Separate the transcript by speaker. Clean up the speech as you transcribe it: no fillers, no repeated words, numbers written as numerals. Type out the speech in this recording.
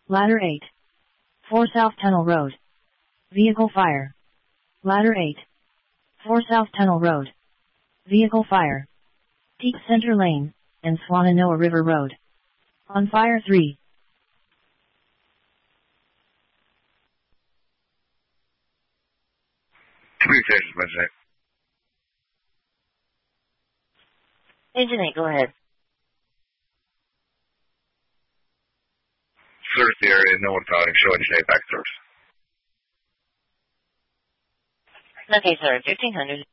Speaker 1: Ladder 8. 4 South Tunnel Road. Vehicle fire. Ladder 8. 4 South Tunnel Road. Vehicle fire. Peak Center Lane, and Swannanoa River Road. On fire 3.
Speaker 2: Communications, Engine 8.
Speaker 3: Engine 8, go ahead.
Speaker 2: Search the area, no one found him. Show Engine 8 back to service.
Speaker 3: Okay, sir, 1500.